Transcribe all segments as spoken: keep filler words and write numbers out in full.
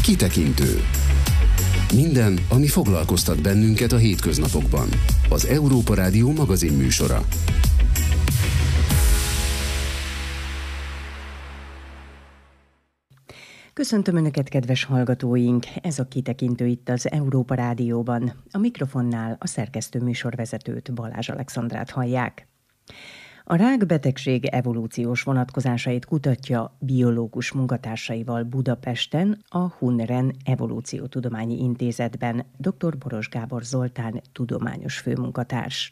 Kitekintő. Minden, ami foglalkoztat bennünket a hétköznapokban. Az Európa Rádió magazinműsora. Köszöntöm Önöket, kedves hallgatóink! Ez a Kitekintő itt az Európa Rádióban. A mikrofonnál a szerkesztő műsorvezetőt, Balázs Alexandrát hallják. A rákbetegség evolúciós vonatkozásait kutatja biológus munkatársaival Budapesten, a Hunren Evolúciótudományi Intézetben dr. Boros Gábor Zoltán tudományos főmunkatárs.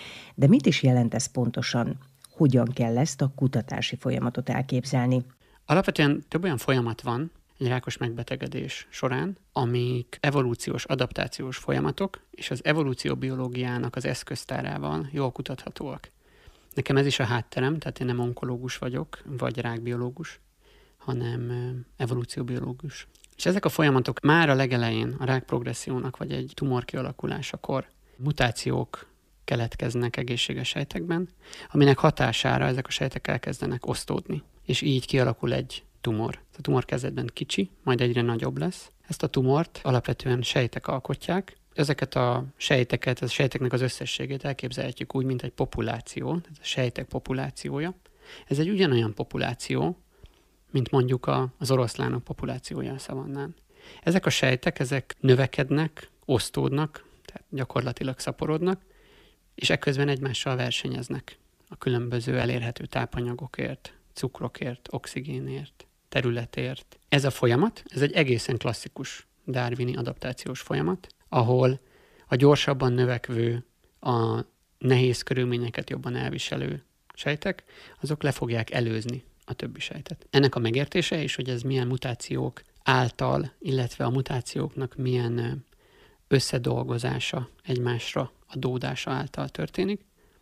De mit is jelent ez pontosan? Hogyan kell ezt a kutatási folyamatot elképzelni? Alapvetően több olyan folyamat van egy rákos megbetegedés során, amik evolúciós, adaptációs folyamatok, és az evolúcióbiológiának az eszköztárával jól kutathatóak. Nekem ez is a hátterem, tehát én nem onkológus vagyok, vagy rákbiológus, hanem evolúcióbiológus. És ezek a folyamatok már a legelején, a rákprogressziónak, vagy egy tumor kialakulásakor mutációk keletkeznek egészséges sejtekben, aminek hatására ezek a sejtek elkezdenek osztódni, és így kialakul egy tumor. A tumor kezdetben kicsi, majd egyre nagyobb lesz. Ezt a tumort alapvetően sejtek alkotják. Ezeket a sejteket, a sejteknek az összességét elképzelhetjük úgy, mint egy populáció, tehát a sejtek populációja. Ez egy ugyanolyan populáció, mint mondjuk a, az oroszlánok populációja a szavannán. Ezek a sejtek, ezek növekednek, osztódnak, tehát gyakorlatilag szaporodnak, és ekközben egymással versenyeznek a különböző elérhető tápanyagokért, cukrokért, oxigénért, területért. Ez a folyamat, ez egy egészen klasszikus darwini adaptációs folyamat, ahol a gyorsabban növekvő, a nehéz körülményeket jobban elviselő sejtek, azok le fogják előzni a többi sejtet. Ennek a megértése is, hogy ez milyen mutációk által, illetve a mutációknak milyen összedolgozása, egymásra adódása által történik.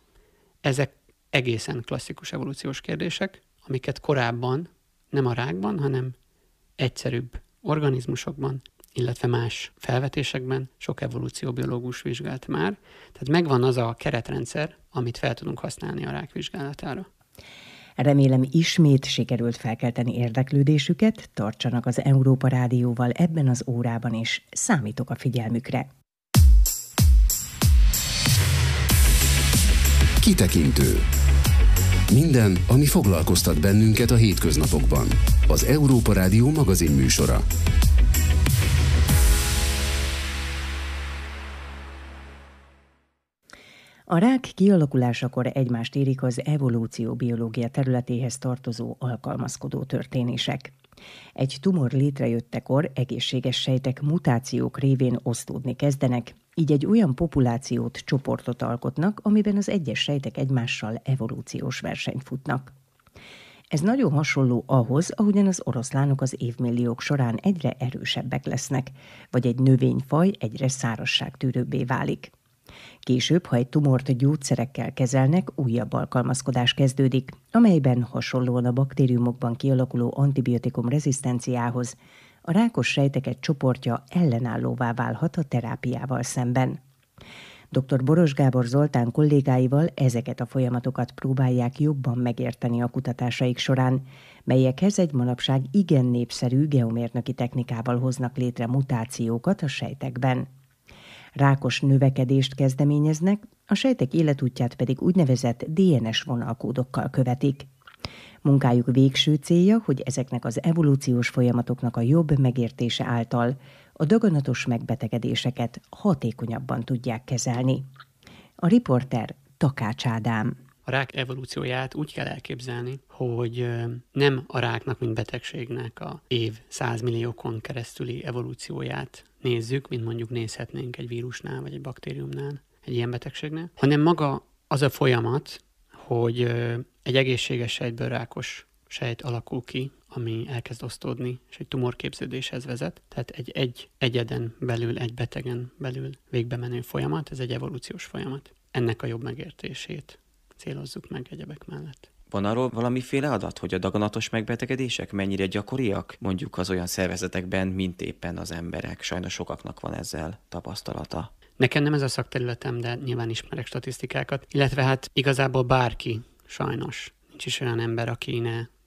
Ezek egészen klasszikus evolúciós kérdések, amiket korábban nem a rákban, hanem egyszerűbb organizmusokban, illetve más felvetésekben sok evolúcióbiológus vizsgált már. Tehát megvan az a keretrendszer, amit fel tudunk használni a rák vizsgálatára. Remélem ismét sikerült felkelteni érdeklődésüket, tartsanak az Európa Rádióval ebben az órában is, számítok a figyelmükre. Kitekintő. Minden, ami foglalkoztat bennünket a hétköznapokban. Az Európa Rádió magazinműsora. A rák kialakulásakor egymást érik az evolúcióbiológia területéhez tartozó alkalmazkodó történések. Egy tumor létrejöttekor egészséges sejtek mutációk révén osztódni kezdenek, így egy olyan populációt, csoportot alkotnak, amiben az egyes sejtek egymással evolúciós versenyt futnak. Ez nagyon hasonló ahhoz, ahogyan az oroszlánok az évmilliók során egyre erősebbek lesznek, vagy egy növényfaj egyre szárazságtűrőbbé válik. Később, ha egy tumort gyógyszerekkel kezelnek, újabb alkalmazkodás kezdődik, amelyben hasonlóan a baktériumokban kialakuló antibiotikum rezisztenciához a rákos sejtek csoportja ellenállóvá válhat a terápiával szemben. dr. Boros Gábor Zoltán kollégáival ezeket a folyamatokat próbálják jobban megérteni a kutatásaik során, melyekhez egy manapság igen népszerű geomérnöki technikával hoznak létre mutációkat a sejtekben. Rákos növekedést kezdeményeznek, a sejtek életútját pedig úgynevezett dé en es vonalkódokkal követik. Munkájuk végső célja, hogy ezeknek az evolúciós folyamatoknak a jobb megértése által a daganatos megbetegedéseket hatékonyabban tudják kezelni. A riporter Takács Ádám. A rák evolúcióját úgy kell elképzelni, hogy nem a ráknak, mint betegségnek a év százmilliókon keresztüli evolúcióját nézzük, mint mondjuk nézhetnénk egy vírusnál, vagy egy baktériumnál, egy ilyen betegségnél, hanem maga az a folyamat, hogy egy egészséges sejtből rákos sejt alakul ki, ami elkezd osztódni, és egy tumorképződéshez vezet. Tehát egy, egy egyeden belül, egy betegen belül végbe menő folyamat, ez egy evolúciós folyamat. Ennek a jobb megértését célozzuk meg egyebek mellett. Van arról valamiféle adat, hogy a daganatos megbetegedések mennyire gyakoriak, mondjuk az olyan szervezetekben, mint éppen az emberek? Sajnos sokaknak van ezzel tapasztalata. Nekem nem ez a szakterületem, de nyilván ismerek statisztikákat, illetve hát igazából bárki, sajnos. Nincs is olyan ember, aki ne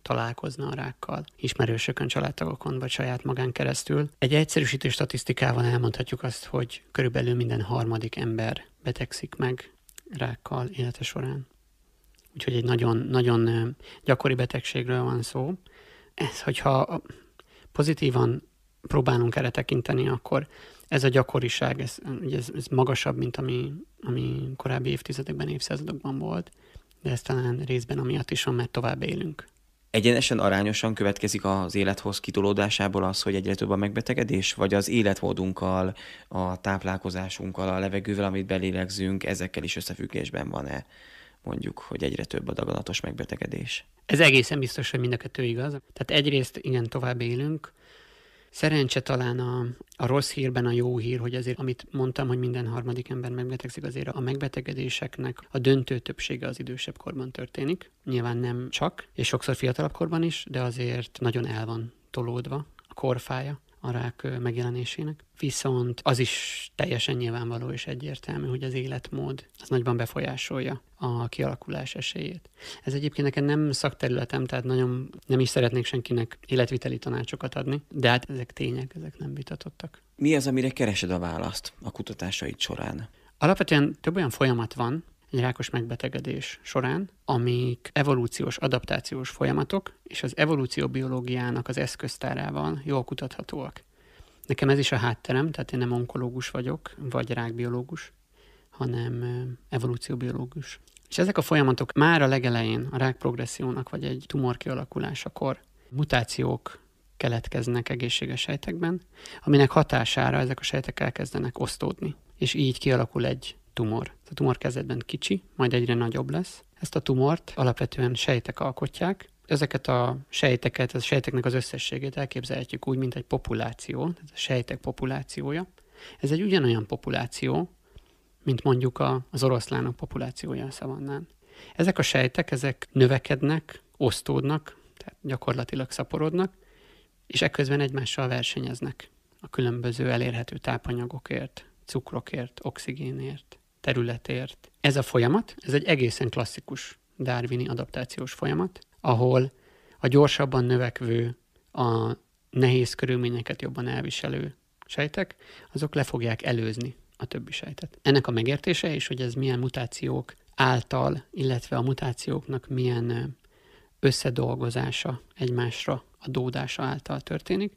találkozna a rákkal, ismerősökön, családtagokon vagy saját magán keresztül. Egy egyszerűsítő statisztikával elmondhatjuk azt, hogy körülbelül minden harmadik ember betegszik meg rákkal élete során. Úgyhogy egy nagyon, nagyon gyakori betegségről van szó. Ez, hogyha pozitívan próbálunk erre tekinteni, akkor ez a gyakoriság, ez, ez, ez magasabb, mint ami, ami korábbi évtizedekben, évszázadokban volt, de ez talán részben amiatt is van, mert tovább élünk. Egyenesen, arányosan következik az élethoz kitolódásából az, hogy egyre több a megbetegedés, vagy az életmódunkkal, a táplálkozásunkkal, a levegővel, amit belélegzünk, ezekkel is összefüggésben van-e, mondjuk, hogy egyre több a daganatos megbetegedés? Ez egészen biztos, hogy mind a kettő igaz. Tehát egyrészt igen, tovább élünk. Szerencse talán a, a rossz hírben a jó hír, hogy azért, amit mondtam, hogy minden harmadik ember megbetegszik, azért a megbetegedéseknek a döntő többsége az idősebb korban történik. Nyilván nem csak, és sokszor fiatalabb korban is, de azért nagyon el van tolódva a korfája a rák megjelenésének. Viszont az is teljesen nyilvánvaló és egyértelmű, hogy az életmód az nagyban befolyásolja a kialakulás esélyét. Ez egyébként nekem nem szakterületem, tehát nagyon nem is szeretnék senkinek életviteli tanácsokat adni, de hát ezek tények, ezek nem vitatottak. Mi az, amire keresed a választ a kutatásaid során? Alapvetően több olyan folyamat van egy rákos megbetegedés során, amik evolúciós, adaptációs folyamatok, és az evolúcióbiológiának az eszköztárával jól kutathatóak. Nekem ez is a hátterem, tehát én nem onkológus vagyok, vagy rákbiológus, hanem evolúcióbiológus. És ezek a folyamatok már a legelején a rákprogressziónak, vagy egy tumor kialakulásakor mutációk keletkeznek egészséges sejtekben, aminek hatására ezek a sejtek elkezdenek osztódni, és így kialakul egy tumor. A tumor kezdetben kicsi, majd egyre nagyobb lesz. Ezt a tumort alapvetően sejtek alkotják. Ezeket a sejteket, a sejteknek az összességét elképzelhetjük úgy, mint egy populáció, tehát a sejtek populációja. Ez egy ugyanolyan populáció, mint mondjuk a, az oroszlánok populációja a szavannán. Ezek a sejtek, ezek növekednek, osztódnak, tehát gyakorlatilag szaporodnak, és ekközben egymással versenyeznek a különböző elérhető tápanyagokért, cukrokért, oxigénért, területért. Ez a folyamat, ez egy egészen klasszikus darwini adaptációs folyamat, ahol a gyorsabban növekvő, a nehéz körülményeket jobban elviselő sejtek, azok le fogják előzni a többi sejtet. Ennek a megértése is, hogy ez milyen mutációk által, illetve a mutációknak milyen összedolgozása, egymásra adódása által történik.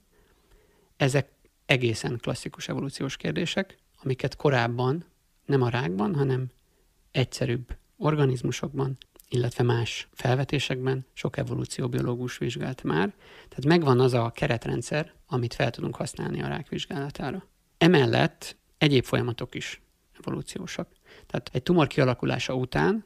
Ezek egészen klasszikus evolúciós kérdések, amiket korábban nem a rákban, hanem egyszerűbb organizmusokban, illetve más felvetésekben sok evolúcióbiológus vizsgált már. Tehát megvan az a keretrendszer, amit fel tudunk használni a rák vizsgálatára. Emellett egyéb folyamatok is evolúciósak. Tehát egy tumor kialakulása után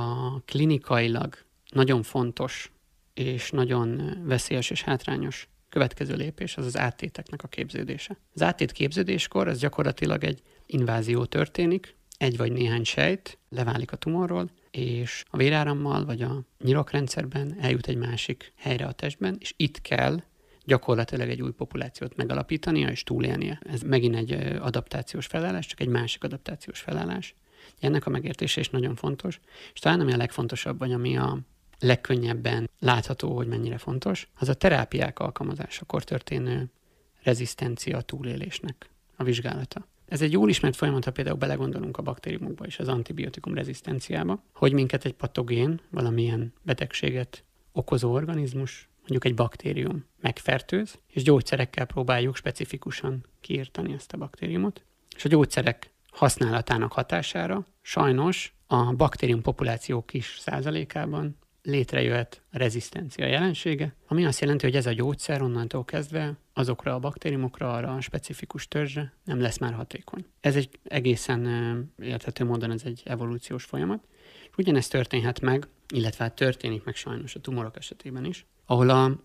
a klinikailag nagyon fontos és nagyon veszélyes és hátrányos következő lépés az az áttéteknek a képződése. Az áttét képződéskor ez gyakorlatilag egy invázió történik, egy vagy néhány sejt leválik a tumorról, és a vérárammal vagy a nyirokrendszerben eljut egy másik helyre a testben, és itt kell gyakorlatilag egy új populációt megalapítania és túlélnie. Ez megint egy adaptációs felállás, csak egy másik adaptációs felállás. Ennek a megértése is nagyon fontos, és talán ami a legfontosabb, vagy ami a legkönnyebben látható, hogy mennyire fontos, az a terápiák alkalmazásakor történő rezisztencia túlélésnek a vizsgálata. Ez egy jól ismert folyamat, ha például belegondolunk a baktériumokba és az antibiotikum rezisztenciába, hogy minket egy patogén, valamilyen betegséget okozó organizmus, mondjuk egy baktérium megfertőz, és gyógyszerekkel próbáljuk specifikusan kiirtani ezt a baktériumot. És a gyógyszerek használatának hatására sajnos a baktérium populáció kis százalékában létrejöhet a rezisztencia jelensége, ami azt jelenti, hogy ez a gyógyszer onnantól kezdve azokra a baktériumokra, arra a specifikus törzsre nem lesz már hatékony. Ez egy egészen érthető módon ez egy evolúciós folyamat. És ugyanezt történhet meg, illetve hát történik meg sajnos a tumorok esetében is, ahol a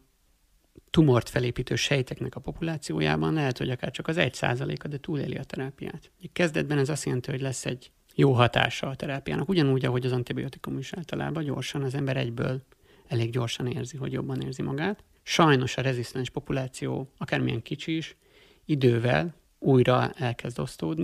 tumort felépítő sejteknek a populációjában lehet, hogy akár csak az egy százaléka, de túléli a terápiát. Kezdetben ez azt jelenti, hogy lesz egy jó hatása a terápiának. Ugyanúgy, ahogy az antibiotikum is általában gyorsan, az ember egyből elég gyorsan érzi, hogy jobban érzi magát. Sajnos a rezisztens populáció, akármilyen kicsi is, idővel újra elkezd osztódni,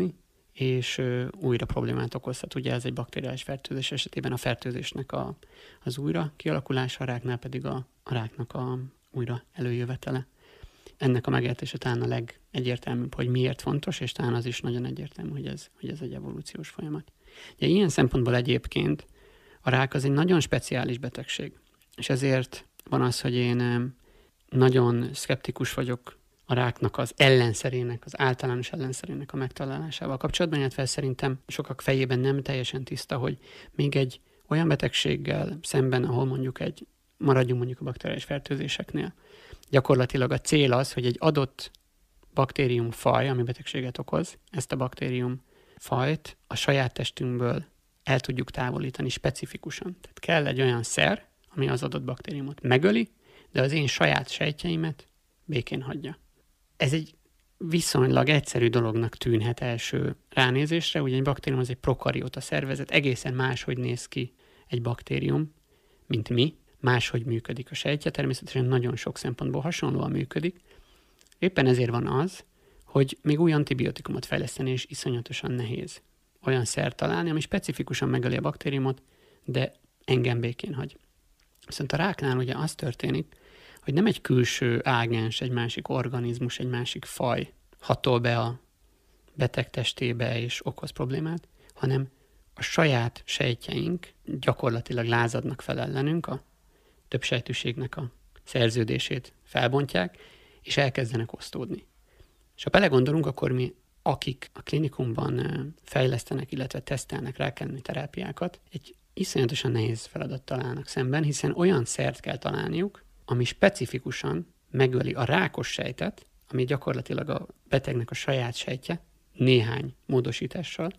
és ö, újra problémát okozhat. Ugye ez egy bakteriális fertőzés esetében a fertőzésnek a, az újra kialakulása, a ráknál pedig a, a ráknak a újra előjövetele. Ennek a megértése talán a legegyértelműbb, hogy miért fontos, és talán az is nagyon egyértelmű, hogy ez, hogy ez egy evolúciós folyamat. Ugye ilyen szempontból egyébként a rák az egy nagyon speciális betegség, és ezért van az, hogy én nagyon szkeptikus vagyok a ráknak az ellenszerének, az általános ellenszerének a megtalálásával kapcsolatban, illetve szerintem sokak fejében nem teljesen tiszta, hogy még egy olyan betegséggel szemben, ahol mondjuk egy, maradjunk mondjuk a bakteriális fertőzéseknél, gyakorlatilag a cél az, hogy egy adott baktériumfaj, ami betegséget okoz, ezt a baktériumfajt a saját testünkből el tudjuk távolítani specifikusan. Tehát kell egy olyan szer, ami az adott baktériumot megöli, de az én saját sejtjeimet békén hagyja. Ez egy viszonylag egyszerű dolognak tűnhet első ránézésre, ugye egy baktérium az egy prokarióta szervezet, egészen máshogy néz ki egy baktérium, mint mi, máshogy működik a sejtje, természetesen nagyon sok szempontból hasonlóan működik. Éppen ezért van az, hogy még új antibiotikumot fejleszteni is iszonyatosan nehéz. Olyan szert találni, ami specifikusan megöli a baktériumot, de engem békén hagy. Viszont a ráknál ugye az történik, hogy nem egy külső ágens, egy másik organizmus, egy másik faj hatol be a beteg testébe és okoz problémát, hanem a saját sejtjeink gyakorlatilag lázadnak fel ellenünk, a többsejtűségnek a szerződését felbontják, és elkezdenek osztódni. És ha belegondolunk, akkor mi, akik a klinikumban fejlesztenek, illetve tesztelnek rákelleni terápiákat, egy iszonyatosan nehéz feladattal állnak szemben, hiszen olyan szert kell találniuk, ami specifikusan megöli a rákos sejtet, ami gyakorlatilag a betegnek a saját sejtje, néhány módosítással,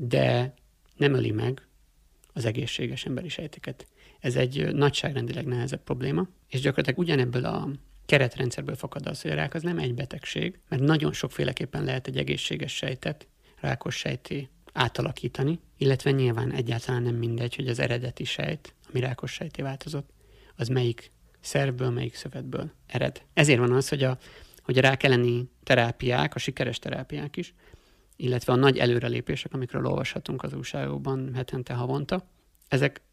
de nem öli meg az egészséges emberi sejteket. Ez egy nagyságrendileg nehezebb probléma, és gyakorlatilag ugyanebből a keretrendszerből fakad az, hogy a rák az nem egy betegség, mert nagyon sokféleképpen lehet egy egészséges sejtet rákos sejtté átalakítani, illetve nyilván egyáltalán nem mindegy, hogy az eredeti sejt, ami rákos sejtté változott, az melyik szervből, melyik szövetből ered. Ezért van az, hogy a, hogy a rák elleni terápiák, a sikeres terápiák is, illetve a nagy előrelépések, amikről olvashatunk az újságokban hetente, havonta, ezek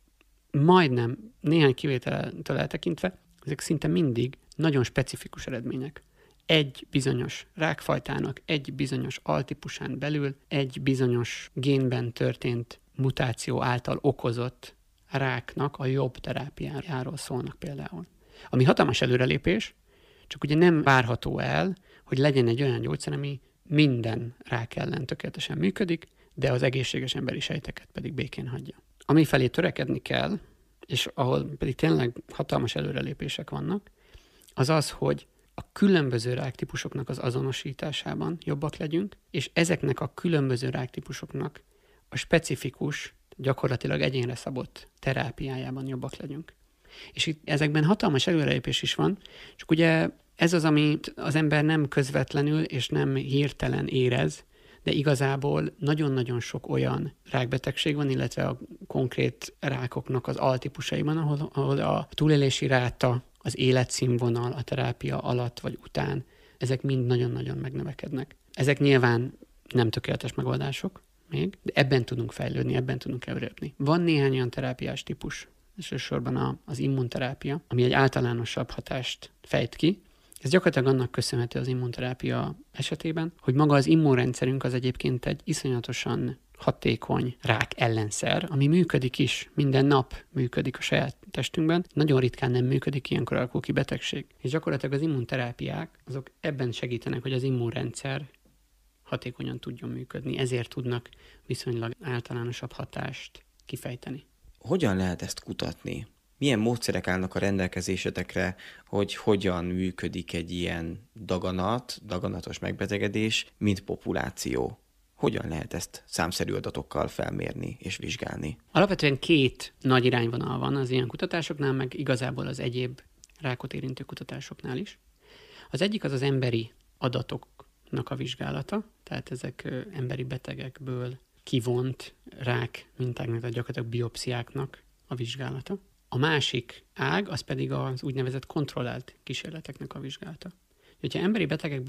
majdnem néhány kivételtől eltekintve, ezek szinte mindig nagyon specifikus eredmények. Egy bizonyos rákfajtának, egy bizonyos altípusán belül, egy bizonyos génben történt mutáció által okozott ráknak a jobb terápiájáról szólnak például. Ami hatalmas előrelépés, csak ugye nem várható el, hogy legyen egy olyan gyógyszer, ami minden rák ellen tökéletesen működik, de az egészséges emberi sejteket pedig békén hagyja. Ami felé törekedni kell, és ahol pedig tényleg hatalmas előrelépések vannak, az az, hogy a különböző ráktípusoknak az azonosításában jobbak legyünk, és ezeknek a különböző ráktípusoknak a specifikus, gyakorlatilag egyénre szabott terápiájában jobbak legyünk. És itt ezekben hatalmas előrelépés is van, csak ugye ez az, amit az ember nem közvetlenül és nem hirtelen érez, de igazából nagyon-nagyon sok olyan rákbetegség van, illetve a konkrét rákoknak az altípusaiban, ahol, ahol a túlélési ráta, az életszínvonal a terápia alatt vagy után, ezek mind nagyon-nagyon megnövekednek. Ezek nyilván nem tökéletes megoldások még, de ebben tudunk fejlődni, ebben tudunk előrépni. Van néhány olyan terápiás típus, elsősorban az immunterápia, ami egy általánosabb hatást fejt ki. Ez gyakorlatilag annak köszönhető az immunterápia esetében, hogy maga az immunrendszerünk az egyébként egy iszonyatosan hatékony rák ellenszer, ami működik is, minden nap működik a saját testünkben, nagyon ritkán nem működik, ilyenkor alakul ki betegség. És gyakorlatilag az immunterápiák, azok ebben segítenek, hogy az immunrendszer hatékonyan tudjon működni, ezért tudnak viszonylag általánosabb hatást kifejteni. Hogyan lehet ezt kutatni? Milyen módszerek állnak a rendelkezésetekre, hogy hogyan működik egy ilyen daganat, daganatos megbetegedés, mint populáció? Hogyan lehet ezt számszerű adatokkal felmérni és vizsgálni? Alapvetően két nagy irányvonal van az ilyen kutatásoknál, meg igazából az egyéb rákot érintő kutatásoknál is. Az egyik az az emberi adatoknak a vizsgálata, tehát ezek emberi betegekből kivont rák mintáknak, tehát gyakorlatilag biopsziáknak a vizsgálata. A másik ág, az pedig az úgynevezett kontrollált kísérleteknek a vizsgálata. Ha emberi betegekből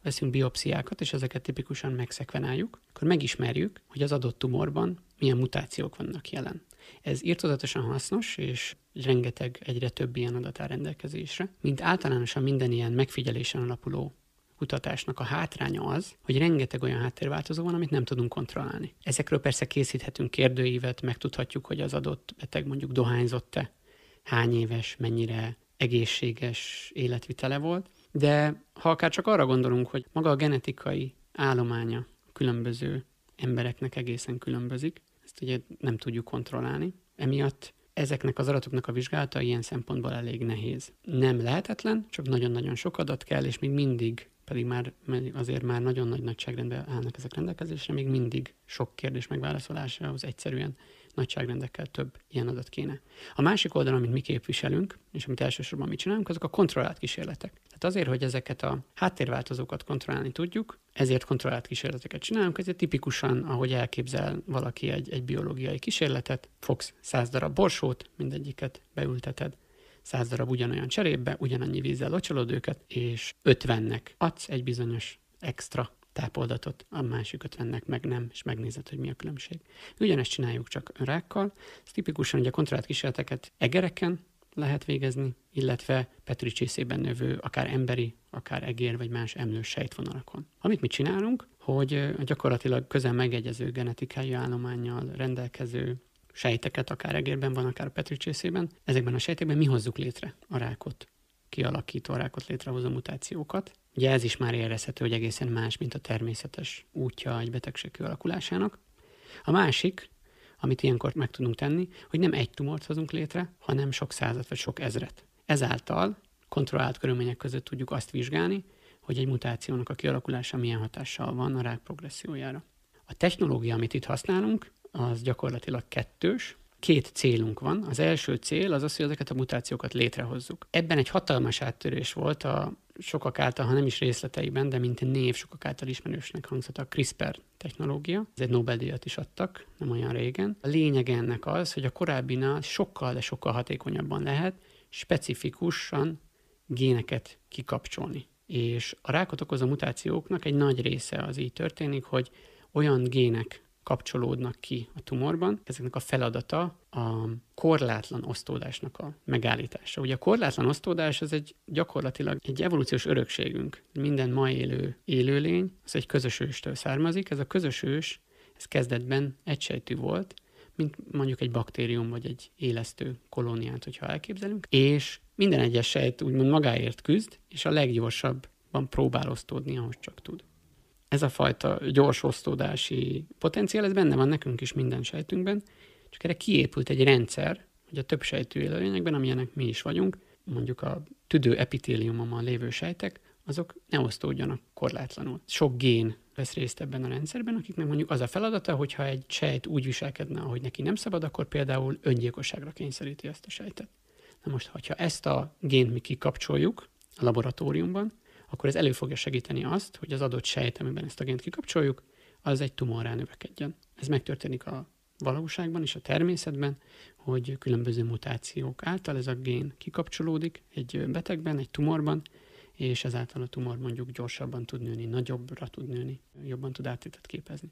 veszünk biopsziákat, és ezeket tipikusan megszekvenáljuk, akkor megismerjük, hogy az adott tumorban milyen mutációk vannak jelen. Ez irtózatosan hasznos, és rengeteg, egyre több ilyen adat áll rendelkezésre. Mint általánosan minden ilyen megfigyelésen alapuló kutatásnak a hátránya az, hogy rengeteg olyan háttérváltozó van, amit nem tudunk kontrollálni. Ezekről persze készíthetünk kérdőívet, megtudhatjuk, hogy az adott beteg mondjuk dohányzott-e, hány éves, mennyire egészséges életvitele volt, de ha akár csak arra gondolunk, hogy maga a genetikai állománya különböző embereknek egészen különbözik, ezt ugye nem tudjuk kontrollálni, emiatt ezeknek az adatoknak a vizsgálata ilyen szempontból elég nehéz. Nem lehetetlen, csak nagyon-nagyon sok adat kell, és még mindig, pedig már azért már nagyon nagy nagyságrendben állnak ezek rendelkezésre, még mindig sok kérdés megválaszolásához egyszerűen nagyságrendekkel több ilyen adat kéne. A másik oldalon, amit mi képviselünk, és amit elsősorban mi csinálunk, azok a kontrollált kísérletek. Tehát azért, hogy ezeket a háttérváltozókat kontrollálni tudjuk, ezért kontrollált kísérleteket csinálunk, ezért tipikusan, ahogy elképzel valaki egy, egy biológiai kísérletet, fogsz száz darab borsót, mindegyiket beülteted, száz darab ugyanolyan cserépbe, ugyanannyi vízzel locsolod őket, és ötvennek adsz egy bizonyos extra tápoldatot, a másik ötvennek meg nem, és megnézed, hogy mi a különbség. Ugyanezt csináljuk csak rákkal. Ez tipikusan ugye a kontrollált kísérleteket egereken lehet végezni, illetve Petri csészében növő, akár emberi, akár egér, vagy más emlős sejtvonalakon. Amit mi csinálunk, hogy gyakorlatilag közel megegyező genetikai állománnyal rendelkező sejteket, akár egérben van, akár a Petri csészében, ezekben a sejtekben mi hozzuk létre a rákot, kialakító, a rákot létrehozó mutációkat. Ugye ez is már érezhető, hogy egészen más, mint a természetes útja egy betegség kialakulásának. A másik, amit ilyenkor meg tudunk tenni, hogy nem egy tumort hozunk létre, hanem sok százat vagy sok ezret. Ezáltal kontrollált körülmények között tudjuk azt vizsgálni, hogy egy mutációnak a kialakulása milyen hatással van a rák progressziójára. A technológia, amit itt használunk, az gyakorlatilag kettős. Két célunk van. Az első cél az az, hogy ezeket a mutációkat létrehozzuk. Ebben egy hatalmas áttörés volt a sokak által, ha nem is részleteiben, de mint név sokak által ismerősnek hangzott a CRISPR technológia. Ez egy Nobel-díjat is adtak, nem olyan régen. A lényeg ennek az, hogy a korábbinál sokkal, de sokkal hatékonyabban lehet specifikusan géneket kikapcsolni. És a rákot okozó mutációknak egy nagy része az így történik, hogy olyan gének kapcsolódnak ki a tumorban. Ezeknek a feladata a korlátlan osztódásnak a megállítása. Ugye a korlátlan osztódás az egy gyakorlatilag egy evolúciós örökségünk. Minden ma élő élőlény, az egy közös őstől származik. Ez a közös ős, ez kezdetben egysejtű volt, mint mondjuk egy baktérium vagy egy élesztő kolóniát, hogyha elképzelünk. És minden egyes sejt úgymond magáért küzd, és a leggyorsabban próbál osztódni, ahogy csak tud. Ez a fajta gyors osztódási potenciál, ez benne van nekünk is minden sejtünkben, csak erre kiépült egy rendszer, hogy a több sejtű élőlényekben, amilyenek mi is vagyunk, mondjuk a tüdő epitéliumon lévő sejtek, azok ne osztódjanak korlátlanul. Sok gén vesz részt ebben a rendszerben, akiknek mondjuk az a feladata, hogyha egy sejt úgy viselkedne, ahogy neki nem szabad, akkor például öngyilkosságra kényszeríti ezt a sejtet. Na most, ha ezt a gént mi kikapcsoljuk a laboratóriumban, akkor ez elő fogja segíteni azt, hogy az adott sejt, amiben ezt a gént kikapcsoljuk, az egy tumorrá növekedjen. Ez megtörténik a valóságban és a természetben, hogy különböző mutációk által ez a gén kikapcsolódik egy betegben, egy tumorban, és ezáltal a tumor mondjuk gyorsabban tud nőni, nagyobbra tud nőni, jobban tud áttétet képezni.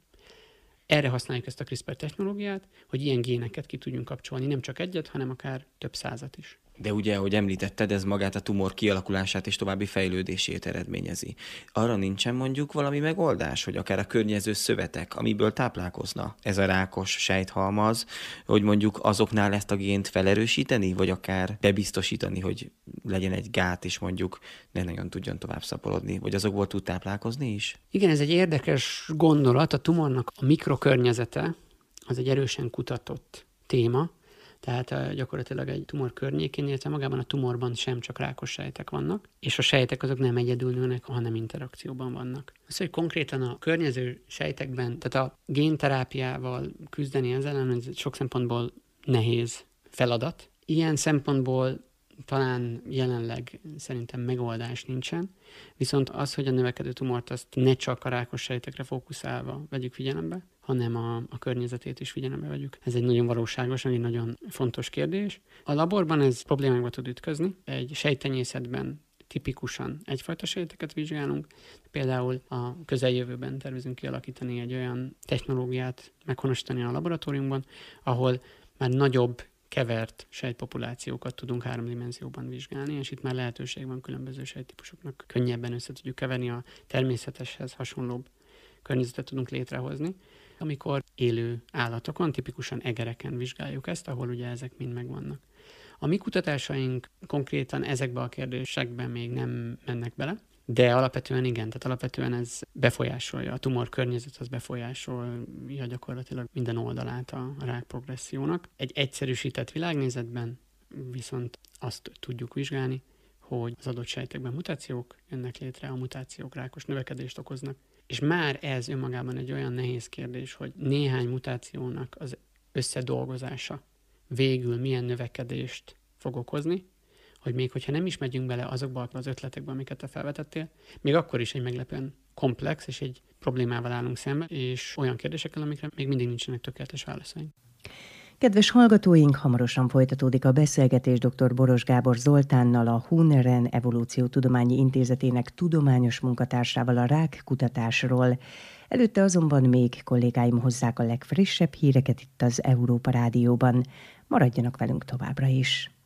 Erre használjuk ezt a CRISPR technológiát, hogy ilyen géneket ki tudjunk kapcsolni, nem csak egyet, hanem akár több százat is. De ugye, ahogy említetted, ez magát a tumor kialakulását és további fejlődését eredményezi. Arra nincsen mondjuk valami megoldás, hogy akár a környező szövetek, amiből táplálkozna ez a rákos sejthalmaz, hogy mondjuk azoknál ezt a gént felerősíteni, vagy akár bebiztosítani, hogy legyen egy gát, és mondjuk ne nagyon tudjon tovább szaporodni, vagy azokból tud táplálkozni is? Igen, ez egy érdekes gondolat. A tumornak a mikrokörnyezete az egy erősen kutatott téma, tehát gyakorlatilag egy tumor környékén, illetve magában a tumorban sem csak rákos sejtek vannak, és a sejtek azok nem egyedül nőnek, hanem interakcióban vannak. Az, hogy konkrétan a környező sejtekben, tehát a génterápiával küzdeni ezzel ellen, ez sok szempontból nehéz feladat. Ilyen szempontból talán jelenleg szerintem megoldás nincsen, viszont az, hogy a növekedő tumort azt ne csak a rákos sejtekre fókuszálva vegyük figyelembe, hanem a, a környezetét is figyelembe vegyük. Ez egy nagyon valóságos, egy nagyon fontos kérdés. A laborban ez problémákba tud ütközni. Egy sejttenyészetben tipikusan egyfajta sejteket vizsgálunk. Például a közeljövőben tervezünk kialakítani egy olyan technológiát, meghonosítani a laboratóriumban, ahol már nagyobb kevert sejtpopulációkat tudunk három dimenzióban vizsgálni, és itt már lehetőség van különböző sejttípusoknak könnyebben össze tudjuk keverni, a természeteshez hasonlóbb környezetet tudunk létrehozni. Amikor élő állatokon, tipikusan egereken vizsgáljuk ezt, ahol ugye ezek mind megvannak. A mi kutatásaink konkrétan ezekbe a kérdésekben még nem mennek bele, de alapvetően igen, tehát alapvetően ez befolyásolja, a tumor környezet az befolyásolja gyakorlatilag minden oldalát a rák progressziónak. Egy egyszerűsített világnézetben viszont azt tudjuk vizsgálni, hogy az adott sejtekben mutációk jönnek létre, a mutációk rákos növekedést okoznak. És már ez önmagában egy olyan nehéz kérdés, hogy néhány mutációnak az összedolgozása végül milyen növekedést fog okozni, hogy még hogyha nem is megyünk bele azokba az ötletekbe, amiket te felvetettél, még akkor is egy meglepően komplex és egy problémával állunk szembe, és olyan kérdésekkel, amikre még mindig nincsenek tökéletes válaszaink. Kedves hallgatóink, hamarosan folytatódik a beszélgetés dr. Boros Gábor Zoltánnal, a Huneren Evolúciótudományi Intézetének tudományos munkatársával a rák kutatásról. Előtte azonban még kollégáim hozzák a legfrissebb híreket itt az Európa Rádióban. Maradjanak velünk továbbra is!